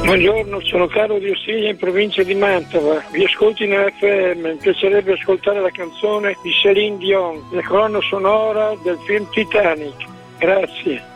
Buongiorno, sono Carlo di Ostiglia in provincia di Mantova. Vi ascolto in FM, mi piacerebbe ascoltare la canzone di Céline Dion, la colonna sonora del film Titanic. Grazie.